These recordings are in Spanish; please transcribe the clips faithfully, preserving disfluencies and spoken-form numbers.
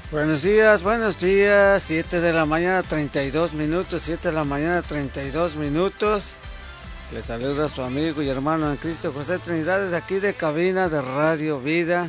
Buenos días, buenos días, siete de la mañana treinta y dos minutos, siete de la mañana treinta y dos minutos. Les saluda a su amigo y hermano en Cristo José Trinidad desde aquí de cabina de Radio Vida.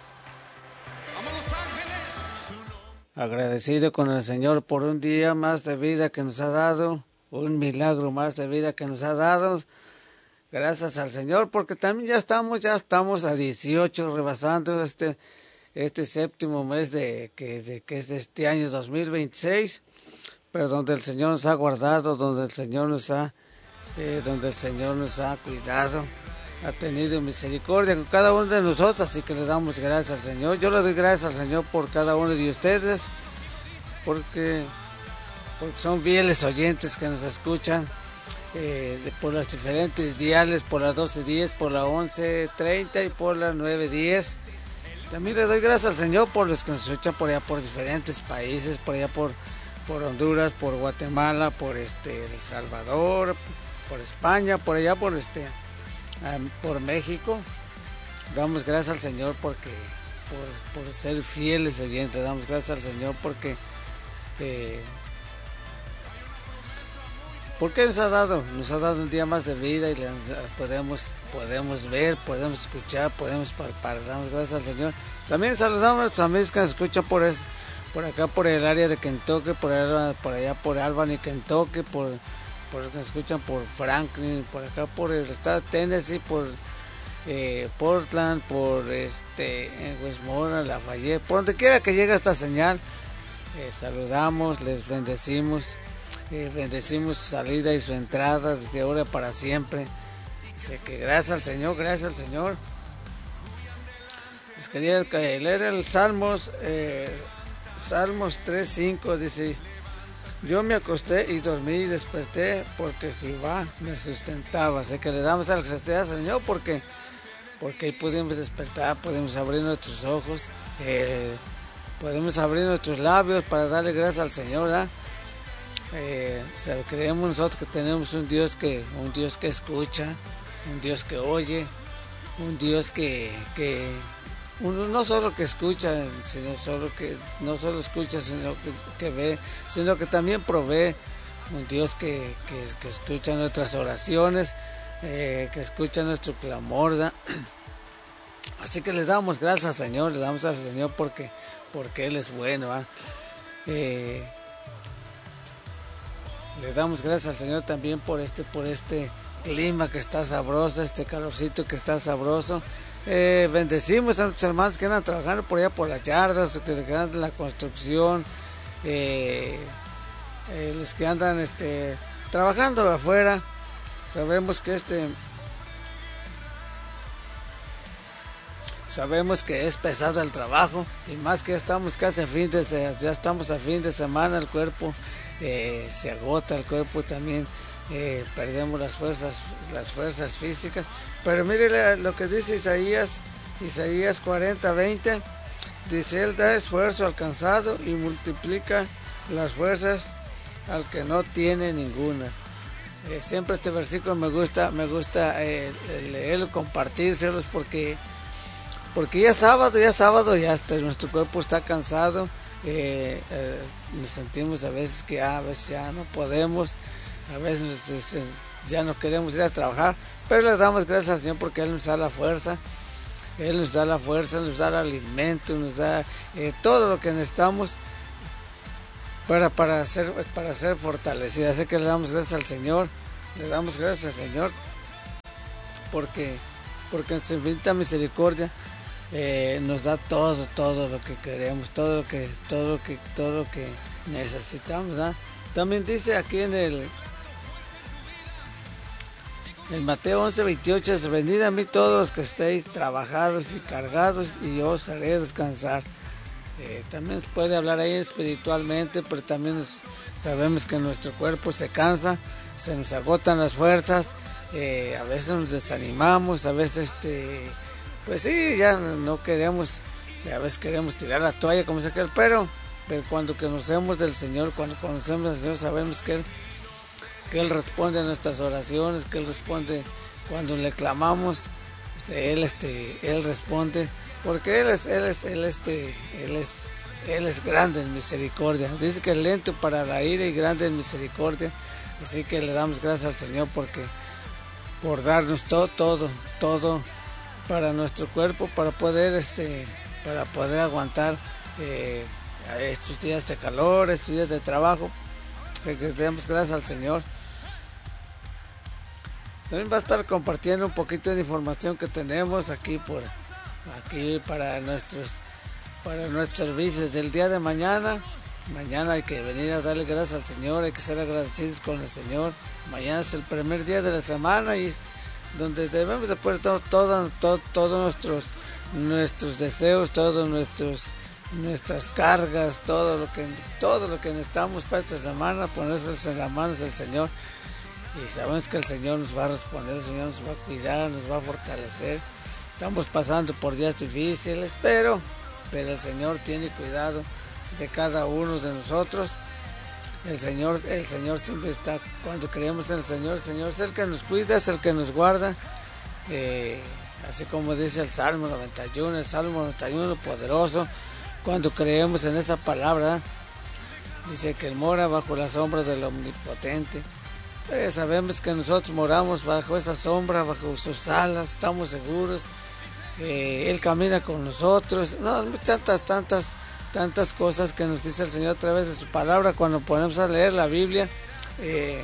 Agradecido con el Señor por un día más de vida que nos ha dado, un milagro más de vida que nos ha dado. Gracias al Señor porque también ya estamos, ya estamos a dieciocho rebasando este este séptimo mes de que, de que es de este año dos mil veintiséis, pero donde el Señor nos ha guardado, donde el Señor nos ha eh, donde el Señor nos ha cuidado, ha tenido misericordia con cada uno de nosotros, así que le damos gracias al Señor. Yo le doy gracias al Señor por cada uno de ustedes, porque, porque son fieles oyentes que nos escuchan eh, por las diferentes diales, por las doce diez, por la once treinta y por las nueve diez. También le doy gracias al Señor por los que nos escuchan por allá por diferentes países, por allá por, por Honduras, por Guatemala, por este El Salvador, por España, por allá por este um, por México. Damos gracias al Señor porque por, por ser fieles oyentes, damos gracias al Señor porque eh, porque nos ha dado, nos ha dado un día más de vida y le, podemos, podemos ver, podemos escuchar, podemos palpar. Damos gracias al Señor. También saludamos a nuestros amigos que nos escuchan por, es, por acá, por el área de Kentucky, por allá por, allá, por Albany, Kentucky, por, por los que nos escuchan por Franklin, por acá por el estado de Tennessee, por eh, Portland, por este Westmoreland, Lafayette, por donde quiera que llegue esta señal. Eh, saludamos, les bendecimos. Eh, bendecimos su salida y su entrada desde ahora para siempre. Dice que gracias al Señor, gracias al Señor. Les quería leer el Salmos, eh, Salmos tres cinco, dice: yo me acosté y dormí y desperté porque Jehová me sustentaba. Así que le damos las gracias al Señor porque, porque ahí pudimos despertar, podemos abrir nuestros ojos, eh, podemos abrir nuestros labios para darle gracias al Señor, ¿verdad? Eh, creemos nosotros que tenemos un Dios que un Dios que escucha, un Dios que oye, un Dios que, que uno no solo que escucha, sino solo que no solo escucha, sino que, que ve, sino que también provee, un Dios que, que, que escucha nuestras oraciones, eh, que escucha nuestro clamor, ¿verdad? Así que le damos gracias al Señor, le damos gracias al Señor porque porque Él es bueno, ¿verdad? Eh, Le damos gracias al Señor también por este, por este clima que está sabroso, este calorcito que está sabroso. Eh, bendecimos a nuestros hermanos que andan trabajando por allá por las yardas, que andan en la construcción, eh, eh, los que andan este, trabajando afuera. Sabemos que este, sabemos que es pesado el trabajo y más que ya estamos casi a fin de, ya estamos a fin de semana, el cuerpo Eh, se agota, el cuerpo también, eh, perdemos las fuerzas, las fuerzas físicas. Pero mire lo que dice Isaías, Isaías cuarenta veinte, dice: Él da esfuerzo al cansado y multiplica las fuerzas al que no tiene ningunas. Eh, siempre este versículo me gusta, me gusta eh, leerlo, compartírselos porque, porque ya es sábado, ya es sábado, ya hasta nuestro cuerpo está cansado. Eh, eh, nos sentimos a veces que ah, a veces ya no podemos, a veces eh, ya no queremos ir a trabajar, pero le damos gracias al Señor porque Él nos da la fuerza, Él nos da la fuerza, nos da el alimento, nos da eh, todo lo que necesitamos para, para, ser, para ser fortalecidos. Así que le damos gracias al Señor, le damos gracias al Señor porque, porque en su infinita misericordia Eh, nos da todo, todo lo que queremos, todo lo que, todo lo que, todo lo que necesitamos, ¿verdad? También dice aquí en el, en Mateo once veintiocho: venid a mí todos los que estéis trabajados y cargados y yo os haré descansar. Eh, también puede hablar ahí espiritualmente, pero también nos, sabemos que nuestro cuerpo se cansa, se nos agotan las fuerzas, eh, a veces nos desanimamos, a veces este pues sí, ya no queremos, a veces queremos tirar la toalla, como se quiere, pero, pero cuando conocemos del Señor, cuando conocemos al Señor, sabemos que Él, que Él responde a nuestras oraciones, que Él responde cuando le clamamos, Él, este, Él responde, porque Él es, Él es, Él, este, Él es, Él es grande en misericordia. Dice que es lento para la ira y grande en misericordia. Así que le damos gracias al Señor porque por darnos todo, todo, todo para nuestro cuerpo, para poder, este, para poder aguantar eh, estos días de calor, estos días de trabajo. Que le damos gracias al Señor. También va a estar compartiendo un poquito de información que tenemos aquí por aquí para nuestros para nuestros servicios del día de mañana. Mañana hay que venir a darle gracias al Señor, hay que ser agradecidos con el Señor. Mañana es el primer día de la semana y es donde debemos de poner todo, todo, todo, todos nuestros nuestros deseos, todos nuestros nuestras cargas, todo lo que todo lo que necesitamos para esta semana, ponerlos en las manos del Señor. Y sabemos que el Señor nos va a responder, el Señor nos va a cuidar, nos va a fortalecer. Estamos pasando por días difíciles, pero, pero el Señor tiene cuidado de cada uno de nosotros. El Señor, el Señor siempre está, cuando creemos en el Señor, el Señor es el que nos cuida, es el que nos guarda. Eh, así como dice el Salmo noventa y uno, el Salmo noventa y uno poderoso, cuando creemos en esa palabra, dice que Él mora bajo la sombra del Omnipotente. Eh, sabemos que nosotros moramos bajo esa sombra, bajo sus alas, estamos seguros. Eh, Él camina con nosotros. No, tantas, tantas, tantas cosas que nos dice el Señor a través de su palabra. Cuando ponemos a leer la Biblia, eh,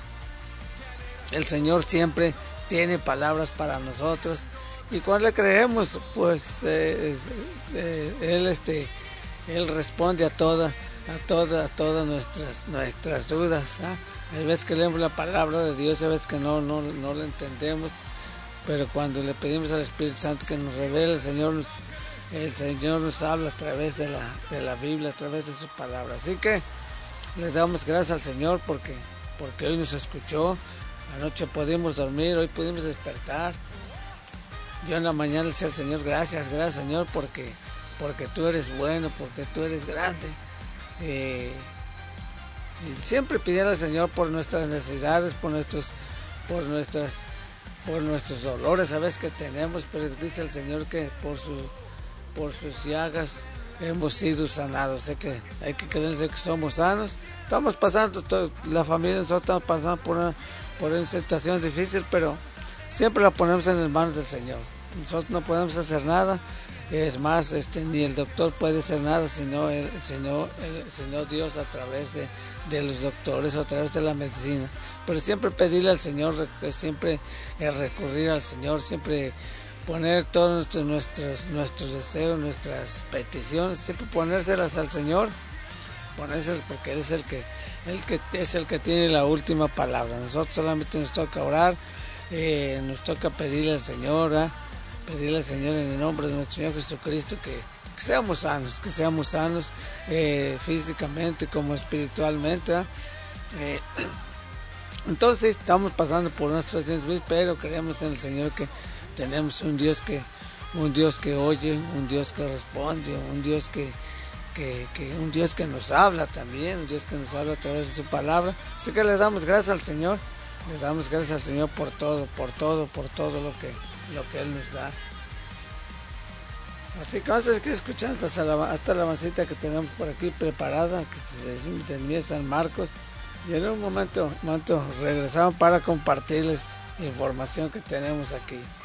el Señor siempre tiene palabras para nosotros. Y cuando le creemos, pues eh, eh, Él, este, Él responde a todas, a todas, a todas nuestras, nuestras dudas. ¿eh? Hay veces que leemos la palabra de Dios, hay veces que no, no, no la entendemos, pero cuando le pedimos al Espíritu Santo que nos revele, el Señor nos, el Señor nos habla a través de la, de la Biblia, a través de su palabra. Así que le damos gracias al Señor porque, porque hoy nos escuchó, anoche pudimos dormir, hoy pudimos despertar. Yo en la mañana le decía al Señor, gracias, gracias Señor, porque, porque tú eres bueno, porque tú eres grande. Eh, Y siempre pedir al Señor por nuestras necesidades, por nuestros, por nuestras, por nuestros dolores, a veces que tenemos, pero dice el Señor que por su, por sus llagas hemos sido sanados. Sé que hay que creerse que somos sanos. Estamos pasando, todo, la familia nosotros estamos pasando por una, por una situación difícil, pero siempre la ponemos en las manos del Señor. Nosotros no podemos hacer nada. Es más, este, ni el doctor puede hacer nada sino, el, sino, el, sino Dios a través de, de los doctores, a través de la medicina. Pero siempre pedirle al Señor, siempre recurrir al Señor, siempre poner todos nuestros, nuestros, nuestros deseos, nuestras peticiones, siempre ponérselas al Señor, ponérselas porque Él es el que, el que, es el que tiene la última palabra. Nosotros solamente nos toca orar, eh, nos toca pedirle al Señor, ¿eh? pedirle al Señor en el nombre de nuestro Señor Jesucristo que, que seamos sanos, que seamos sanos eh, físicamente como espiritualmente. Eh, entonces estamos pasando por unas situaciones, pero creemos en el Señor que tenemos un Dios que, un Dios que oye, un Dios que responde, un Dios que, que, que, un Dios que nos habla también, un Dios que nos habla a través de su palabra. Así que le damos gracias al Señor, le damos gracias al Señor por todo, por todo, por todo lo que lo que Él nos da. Así que vamos a seguir escuchando hasta la, hasta la mancita que tenemos por aquí preparada, que se decimos del mío San Marcos, y en un momento, momento regresamos para compartirles información que tenemos aquí.